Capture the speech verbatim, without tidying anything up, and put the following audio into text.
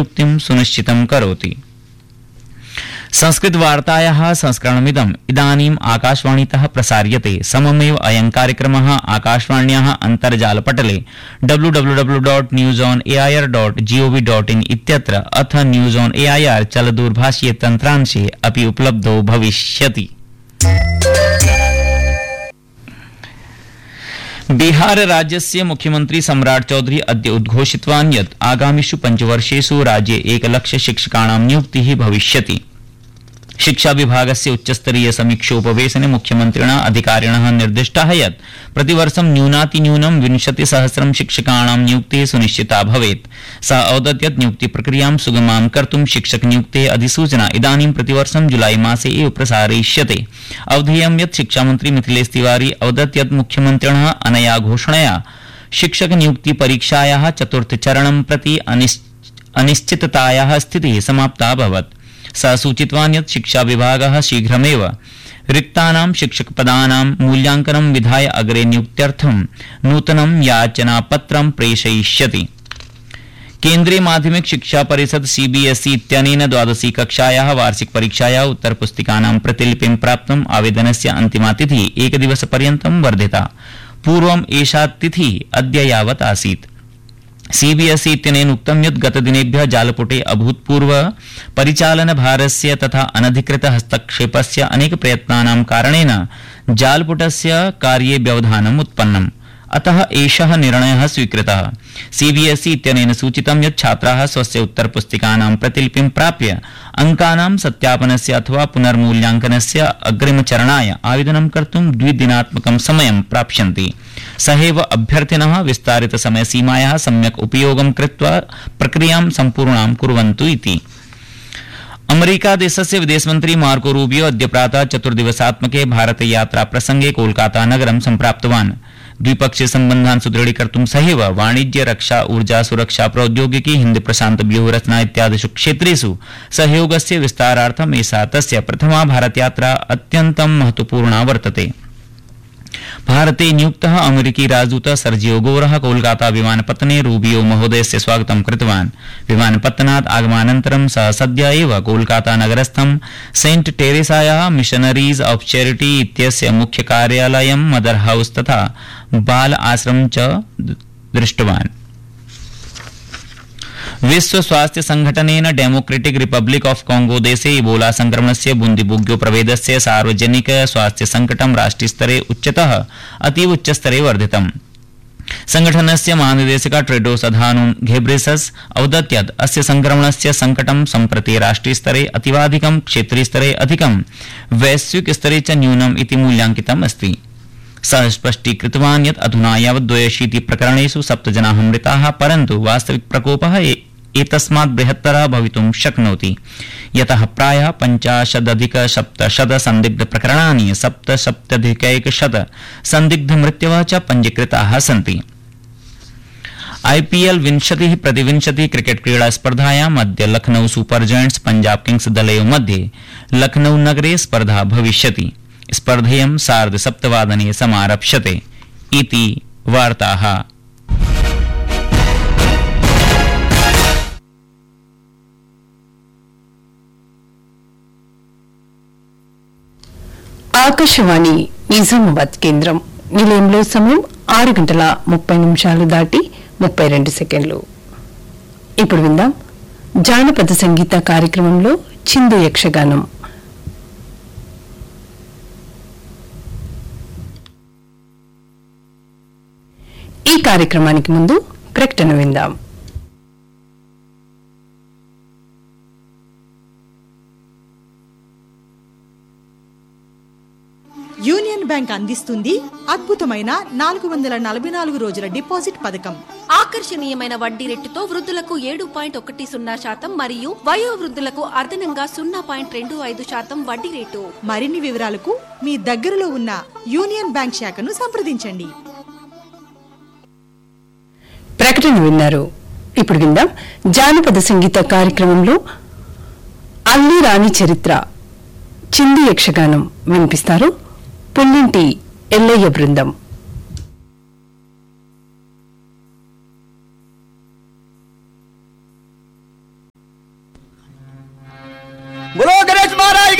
नियुक्तिं सुनिश्चितं करोति। संस्कृतवार्तायाः संस्करणमिदम् इदानीम् आकाशवाणीतः प्रसार्यते। सममेव अयं कार्यक्रमः आकाशवाण्याः अन्तर्जालपटले W W W dot news on AIR dot gov dot in इत्यत्र अथ न्यूज ऑन एआईआर चलदूरभाषीय तन्त्रांशे अपि उपलब्धो भविष्यति। बिहार राज्यस्य मुख्यमंत्री सम्राट चौधरी अद्य उद्घोषितवान् यत् आगामिषु पञ्चवर्षेषु राज्ये एकलक्ष शिक्षकाणां नियुक्तिः भविष्यति। शिक्षा विभागस्य उच्चस्तरीय समीक्षोपवेशने मुख्यमन्त्रिणा अधिकारिणः निर्दिष्टाः यत् प्रतिवर्षं न्यूनातिन्यूनं विंशतिसहस्रं शिक्षकाणां नियुक्तिः सुनिश्चिता भवेत्। सः अवदत् यत् नियुक्तिप्रक्रियां सुगमां कर्तुं शिक्षकनियुक्तेः अधिसूचना इदानीं प्रतिवर्षं जुलाई मासे एव प्रसारयिष्यते। अवधेयं यत् शिक्षामन्त्री मिथिलेश तिवारी अवदत् यत् मुख्यमन्त्रिणः अनया घोषणया शिक्षकनियुक्तिपरीक्षायाः चतुर्थचरणं प्रति अनिश्चिततायाः स्थितिः समाप्ता अभवत्। सः सूचितवान् यत् शिक्षा विभागः शीघ्रमेव रिक्तानां शिक्षकपदानां मूल्यांकनं विधाय अग्रे नियुक्त्यर्थं नूतनं याचनापत्रं प्रेषयिष्यति। केन्द्रीय माध्यमिक शिक्षा परिषद सीबीएसई इत्यनेन द्वादशी कक्षायाः वार्षिक परीक्षायाः उत्तरपुस्तिकानां प्रतिलिपिं प्राप्तुम् आवेदनस्य अन्तिमा तिथिः एकदिवसपर्यन्तं वर्धिता। पूर्वम् एषा तिथिः अद्य यावत् आसीत्। सीबीएसई इत्यनेन उक्तं यत् गतदिनेभ्यः जालपुटे अभूतपूर्व परिचालनभारस्य तथा अनधिकृत हस्तक्षेपस्य अनेक प्रयत्नानां कारणेन जालपुटस्य कार्ये व्यवधानम् उत्पन्नम्। अतः एषः निर्णयः स्वीकृतः। सीबीएसई इत्यनेन सूचितं यत् छात्राः स्वस्य उत्तरपुस्तिकानां प्रतिलिपिं प्राप्य अंकानां सत्यापनस्य अथवा पुनर्मूल्यांकनस्य अग्रिमचरणाय आवेदनं कर्तुं द्विदिनात्मकं समयं प्राप्स्यन्ति। सहैव अभ्यर्थिनः विस्तारित समयसीमायाः सम्यक् उपयोगं कृत्वा प्रक्रियां सम्पूर्णां कुर्वन्तु इति। अमेरिका देशस्य विदेशमन्त्री मार्को रूबियो अद्य प्रातः चतुर्दिवसात्मके भारतयात्रा प्रसंगे कोलकाता नगरं सम्प्राप्तवान्। द्विपक्षीय सम्बन्धान् सुदृढीकर्तुं सहैव वाणिज्य, रक्षा, ऊर्जा, सुरक्षा, प्रौद्योगिकी, हिंद प्रशांत व्यूहरचना इत्यादिषु क्षेत्रेषु सहयोगस्य विस्तारार्थम् एषा तस्य प्रथमा भारतयात्रा अत्यन्तं महत्वपूर्णा वर्तते। भारते नियुक्तः अमेरिकी राजदूतः सर्जियो गोरः कोलकाता विमानपत्तने रूबियो महोदयस्य स्वागतं कृतवान्। विमानपत्तनात् आगमनानन्तरं सः सद्य एव Kolkata नगरस्थं Saint टेरेसायाः missionaries of charity इत्यस्य मुख्य कार्यालयं, मदर हाउस तथा बाल आश्रमं च दृष्टवान्। विश्व स्वास्थ्य संघटनेन डेमोक्रेटिक रिपब्लिक ऑफ कांगो देशे इबोला संक्रमणस्य बुंदीबुग्यो प्रभेदस्य सार्वजनिक स्वास्थ्य संकटं राष्ट्रीयस्तरे उच्चतः अतीव उच्चस्तरे वर्धितम्। संघटनस्य महानिदेशक टेड्रोस अधानोम घेब्रेसस अवदत् यत् अस्य संक्रमणस्य संकटं सम्प्रति राष्ट्रीयस्तरे अतीवाधिकं, क्षेत्रीयस्तरे अधिकं, वैश्विकस्तरे च न्यूनम् इति मूल्याङ्कितम् अस्ति। सः स्पष्टीकृतवान् यत् अधुना यावत् द्वयशीति प्रकरणेषु सप्त जनाः मृताः, परन्तु वास्तविक प्रकोपः एतस्मात् बृहत्तरः भवितुं शक्नोति, यतः प्रायः पञ्चाशदधिक सप्तशत संदिग्ध प्रकरणानि सप्तसप्तत्यधिकैकशत संदिग्ध मृत्यवः च पञ्जीकृताः सन्ति। आईपीएल विंशतिः प्रतिविंशतिः क्रिकेट क्रीडा स्पर्धायाम् अद्य Lucknow super giants Punjab Kings दलयोः मध्ये लखनऊ नगरे स्पर्धा भविष्यति। स्पर्धेयं सार्ध सप्तवादने समारप्स्यते इति वार्ताः। ఆకాశవాణి నిజామాబాద్ కేంద్రం నిలయంలో సమయం ఆరు గంటల ముప్పై నిమిషాలు దాటి ముప్పై రెండు సెకండ్లు. ఇప్పుడు విందాం జానపద సంగీత కార్యక్రమంలో చిందు యక్షగానం. ఈ కార్యక్రమానికి ముందు ప్రకటన విందాం. యూనియన్ బ్యాంక్ అందిస్తుంది అద్భుతమైన నాలుగు వందల నలభై నాలుగు రోజుల డిపాజిట్ పథకం. ఆకర్షణీయమైన వడ్డీ రేటుతో వృద్ధులకు ఏడు పాయింట్ ఒకటి సున్నా శాతం మరియు వయో వృద్ధులకు అదనంగా సున్నా పాయింట్ రెండు ఐదు శాతం వడ్డీ రేటు. మరిన్ని వివరాలకు మీ దగ్గరలో ఉన్న యూనియన్ బ్యాంక్ శాఖను సంప్రదించండి. ప్రకటన విన్నారు. ఇప్పుడు విందాం జానపద సంగీత కార్యక్రమంలో అల్లి రాణి చరిత్ర చిందు యక్షగానం వినిపిస్తారు పుల్లింటి ఎల్లయ్య బృందం. बोलो